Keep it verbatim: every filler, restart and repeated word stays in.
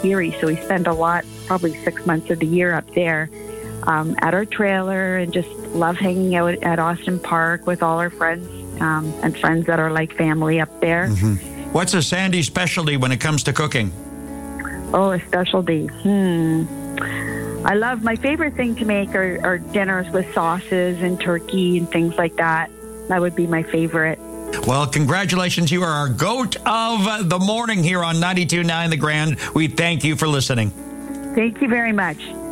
Erie, so we spend a lot, probably six months of the year up there um, at our trailer, and just love hanging out at Austin Park with all our friends um, and friends that are like family up there. Mm-hmm. What's a Sandy specialty when it comes to cooking? Oh, a specialty. Hmm. I love, my favorite thing to make are, are dinners with sauces and turkey and things like that. That would be my favorite. Well, congratulations. You are our goat of the morning here on ninety-two point nine The Grand. We thank you for listening. Thank you very much.